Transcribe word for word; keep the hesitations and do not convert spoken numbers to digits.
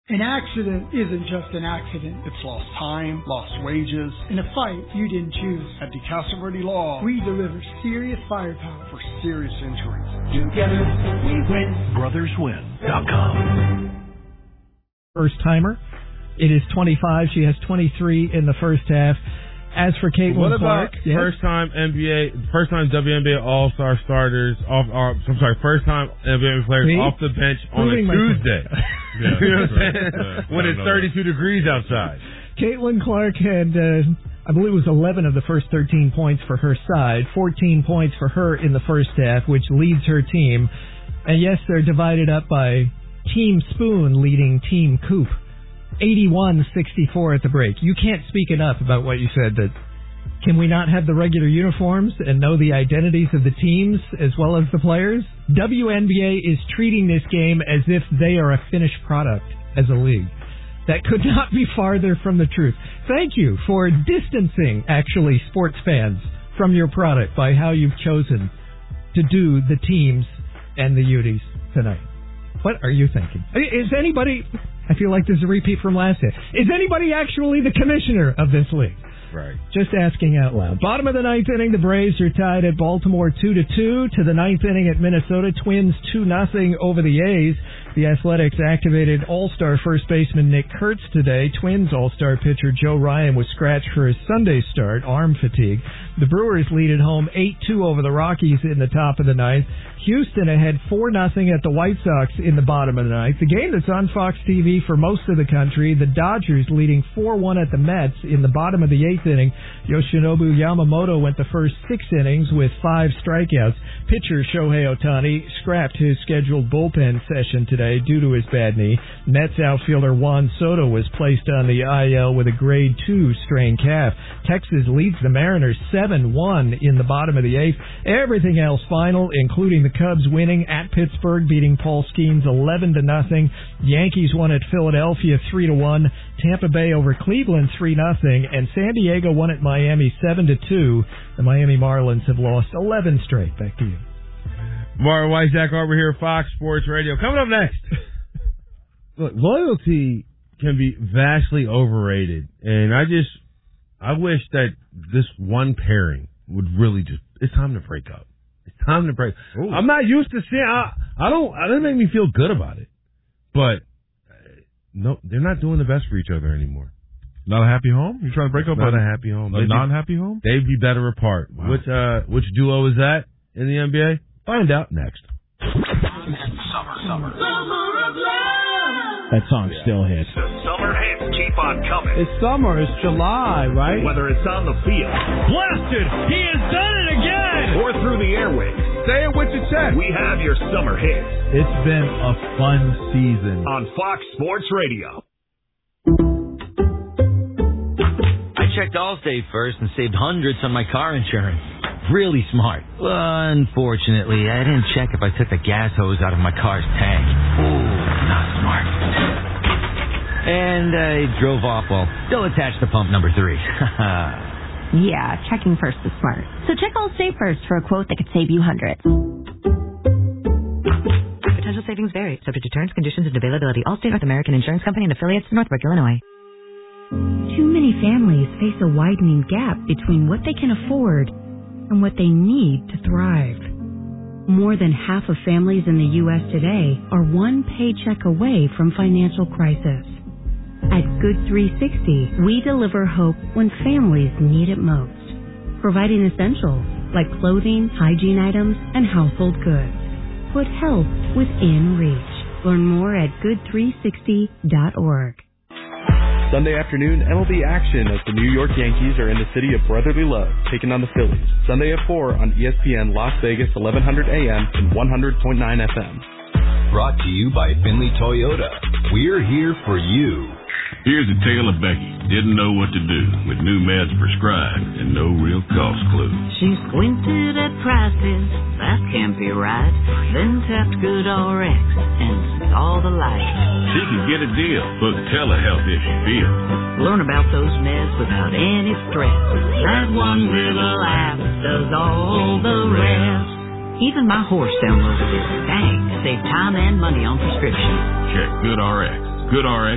An accident isn't just an accident. It's lost time, lost wages. In a fight you didn't choose. At DeCasa Verde Law, we deliver serious firepower for serious injuries. Together we win. brothers win dot com. First timer. It is twenty-five. She has twenty-three in the first half. As for Caitlin what Clark, about yes? first time N B A, first time W N B A All Star starters off? Or, I'm sorry, first time N B A players See? off the bench on a Tuesday. Yeah, you know what I'm saying? Yeah, when it's thirty-two degrees outside. Caitlin Clark had, uh, I believe, it was eleven of the first thirteen points for her side, fourteen points for her in the first half, which leads her team. And yes, they're divided up by Team Spoon leading Team Coop. eighty-one sixty-four at the break. You can't speak enough about what you said, that can we not have the regular uniforms and know the identities of the teams as well as the players? W N B A is treating this game as if they are a finished product as a league. That could not be farther from the truth. Thank you for distancing, actually, sports fans from your product by how you've chosen to do the teams and the Uties tonight. What are you thinking? Is anybody... I feel like there's a repeat from last year. Is anybody actually the commissioner of this league? Right. Just asking out loud. Bottom of the ninth inning, the Braves are tied at Baltimore two to two. To the ninth inning at Minnesota, Twins two nothing over the A's. The Athletics activated All-Star first baseman Nick Kurtz today. Twins All-Star pitcher Joe Ryan was scratched for his Sunday start, arm fatigue. The Brewers lead at home eight two over the Rockies in the top of the ninth. Houston ahead four nothing at the White Sox in the bottom of the ninth. The game that's on Fox T V for most of the country, the Dodgers leading four one at the Mets in the bottom of the eighth inning. Yoshinobu Yamamoto went the first six innings with five strikeouts. Pitcher Shohei Ohtani scrapped his scheduled bullpen session today due to his bad knee. Mets outfielder Juan Soto was placed on the I L with a grade two strained calf. Texas leads the Mariners seven one in the bottom of the eighth. Everything else final, including the Cubs winning at Pittsburgh, beating Paul Skeens eleven to nothing. Yankees won at Philadelphia three to one. Tampa Bay over Cleveland three nothing. And San Diego won at Miami seven to two. The Miami Marlins have lost eleven straight. Back to you. Martin White, Zach Arbor here, Fox Sports Radio. Coming up next. Look, loyalty can be vastly overrated. And I just, I wish that this one pairing would really just, it's time to break up. It's time to break. Ooh. I'm not used to seeing, I, I don't, it doesn't make me feel good about it. But, uh, no, they're not doing the best for each other anymore. Not a happy home? You're trying to break up Not a, a happy home. A non-happy home? They'd be better apart. Wow. Which, uh, which duo is that in the N B A? Find out next. Summer, summer. Summer of love. That song still hits. The summer hits keep on coming. It's summer. It's July, right? Whether it's on the field. Blasted! He has done it again! Or through the airwaves. Say it with your chest. We have your summer hits. It's been a fun season. On Fox Sports Radio. I checked Allstate first and saved hundreds on my car insurance. Really smart. Unfortunately, I didn't check if I took the gas hose out of my car's tank. Ooh, not smart. And I drove off while still attached to pump number three. Yeah, checking first is smart. So check Allstate first for a quote that could save you hundreds. Potential savings vary, subject to terms, conditions, and availability. Allstate North American Insurance Company and affiliates, Northbrook, Illinois. Too many families face a widening gap between what they can afford and what they need to thrive. More than half of families in the U S today are one paycheck away from financial crisis. At Good three sixty, we deliver hope when families need it most, providing essentials like clothing, hygiene items, and household goods. Put help within reach. Learn more at good three sixty dot org. Sunday afternoon, M L B action as the New York Yankees are in the city of brotherly love, taking on the Phillies. Sunday at four on E S P N Las Vegas, eleven hundred A M and one hundred point nine F M. Brought to you by Finley Toyota. We're here for you. Here's a tale of Becky. Didn't know what to do with new meds prescribed and no real cost clue. She squinted at prices, that can't be right. Then tapped Good R X and saw the light. She can get a deal. Book telehealth if she feels. Learn about those meds without any stress. That one little app does all the rest. Even my horse downloaded it. Dang, save time and money on prescriptions. Check Good R X. Good R X